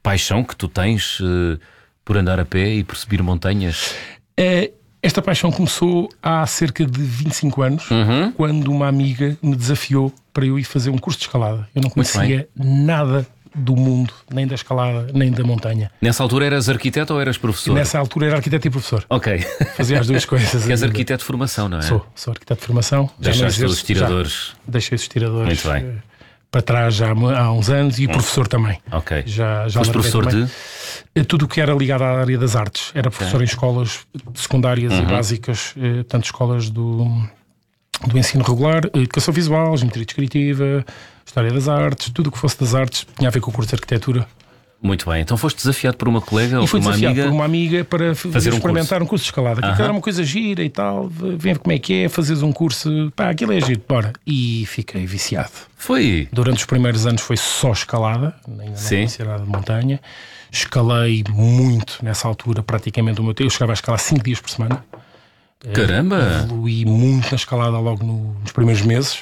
paixão que tu tens por andar a pé e por subir montanhas? Esta paixão começou há cerca de 25 anos, quando uma amiga me desafiou para eu ir fazer um curso de escalada. Eu não conhecia nada do mundo, nem da escalada, nem da montanha. Nessa altura eras arquiteto ou eras professor? Nessa altura era arquiteto e professor. Ok. Fazia as duas coisas. És arquiteto de formação, não é? Sou arquiteto de formação. Deixaste os estiradores. Deixei os estiradores muito bem. Para trás já há uns anos e professor também. Ok. Já foste professor também. Tudo o que era ligado à área das artes. Era professor em escolas secundárias e básicas, tanto escolas do ensino regular, educação visual, geometria descritiva, história das artes, tudo o que fosse das artes tinha a ver com o curso de arquitetura. Muito bem, então foste desafiado por uma colega ou por uma amiga? Por uma amiga para experimentar um curso de escalada. Aquilo era uma coisa gira e tal, vem como é que é, fazeres um curso, aquilo é giro, bora. E fiquei viciado. Foi? Durante os primeiros anos foi só escalada, ainda não conhecia nada de montanha. Escalei muito nessa altura, praticamente o meu tempo. Eu chegava a escalar 5 dias por semana. Caramba! Evoluí muito na escalada logo nos primeiros meses.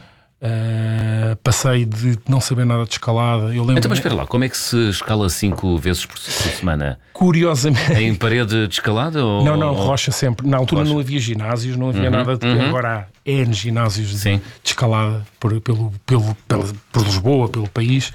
Passei de não saber nada de escalada. Eu lembro. Então, mas espera lá, como é que se escala 5 vezes por semana? Curiosamente. Em parede de escalada? Ou... Não, rocha sempre. Na altura não havia ginásios, não havia nada de. Agora há N ginásios de escalada por Lisboa, pelo país.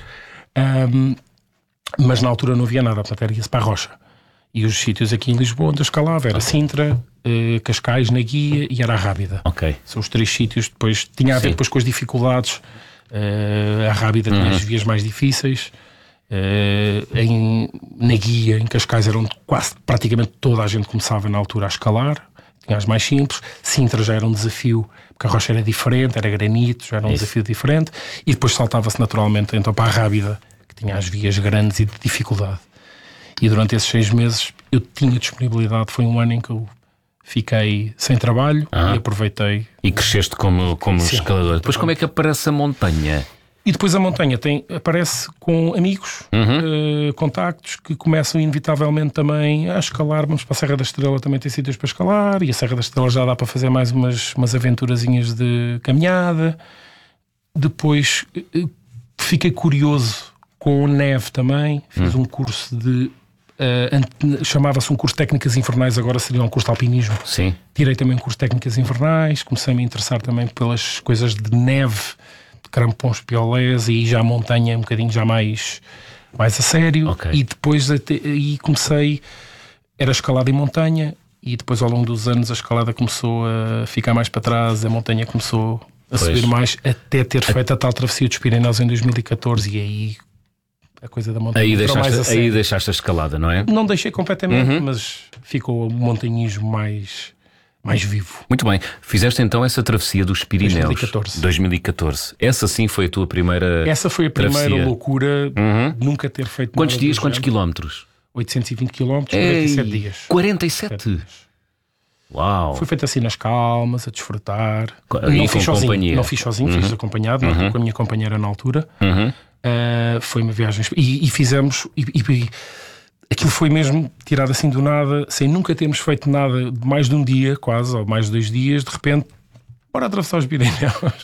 Mas na altura não havia nada, portanto ia-se para a rocha. E os sítios aqui em Lisboa onde eu escalava era Sintra, Cascais, na Guia e era a Rábida. São os 3 sítios. Depois tinha a ver depois com as dificuldades. A Rábida tinha as vias mais difíceis. Na Guia, em Cascais, praticamente toda a gente começava na altura a escalar. Tinha as mais simples. Sintra já era um desafio, porque a rocha era diferente, era granito, já era um desafio diferente. E depois saltava-se naturalmente então para a Rábida, que tinha as vias grandes e de dificuldade. E durante esses 6 meses eu tinha disponibilidade. Foi um ano em que eu fiquei sem trabalho e aproveitei. E cresceste como escalador. Depois como é que aparece a montanha? E depois a montanha aparece com amigos, contactos que começam inevitavelmente também a escalar. Vamos para a Serra da Estrela, também tem sítios para escalar. E a Serra da Estrela já dá para fazer mais umas aventurazinhas de caminhada. Depois fiquei curioso com neve também. Fiz um curso de... chamava-se um curso de técnicas invernais, agora seria um curso de alpinismo. Tirei também um curso de técnicas invernais, comecei-me a interessar também pelas coisas de neve, de crampons, piolés, e já a montanha um bocadinho já mais a sério. E depois aí comecei, era escalada em montanha, e depois ao longo dos anos a escalada começou a ficar mais para trás, a montanha começou a subir mais, até ter feito a tal travessia dos Pirineus em 2014, e aí a coisa da montanha. Aí deixaste a escalada, não é? Não deixei completamente, mas ficou o montanhismo mais vivo. Muito bem. Fizeste então essa travessia dos Pirineus. 2014. Essa sim foi a tua primeira. Essa foi a primeira travessia. Loucura. Nunca ter feito. Quantos dias, quantos quilómetros? 820 km, 47 dias. 47? Uau! Foi feito assim nas calmas, a desfrutar. Não fiz sozinho. Não fiz sozinho, fiz acompanhado, com a minha companheira na altura. Foi uma viagem e fizemos e aquilo foi mesmo tirado assim do nada, sem nunca termos feito nada de mais de um dia, quase, ou mais de 2 dias. De repente, bora atravessar os Pirineus.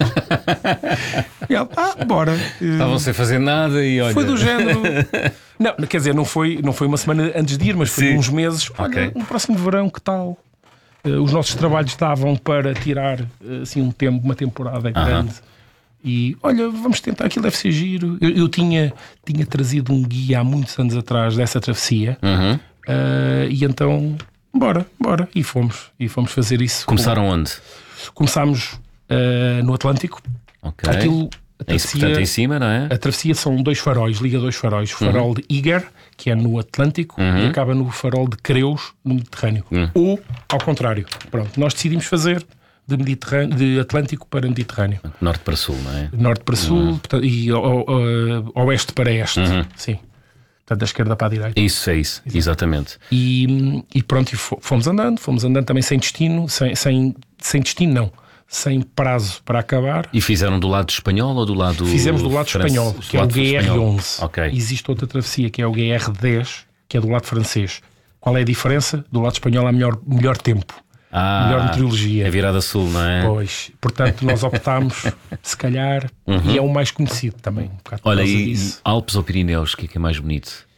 E ela, bora. Estavam sem fazer nada e olha. Foi do género. Não, quer dizer, não foi uma semana antes de ir, mas foi uns meses. Olha, no próximo verão, que tal? Os nossos trabalhos davam para tirar assim uma temporada grande. E olha, vamos tentar, aquilo deve ser giro. Eu tinha trazido um guia há muitos anos atrás dessa travessia. E então, bora. E fomos fazer isso. Começaram onde? Começámos no Atlântico. Aquilo, portanto, em cima, não é? A travessia são 2 faróis, liga 2 faróis. O farol de Iger, que é no Atlântico, e acaba no farol de Creus, no Mediterrâneo. Ou, ao contrário. Pronto, nós decidimos fazer de Atlântico para Mediterrâneo. Norte para sul, não é? Norte para sul e oeste para este. Sim. Portanto, da esquerda para a direita. Isso, é isso. Exatamente. E pronto, fomos andando também sem destino, sem destino não, sem prazo para acabar. E fizeram do lado espanhol ou do lado... Fizemos do lado espanhol, que é o GR11. Existe outra travessia que é o GR10, que é do lado francês. Qual é a diferença? Do lado espanhol há melhor tempo. Melhor meteorologia. É virada sul, não é? Pois, portanto nós optámos, se calhar, e é o mais conhecido também. Olha, e Alpes ou Pirineus, o que é mais bonito?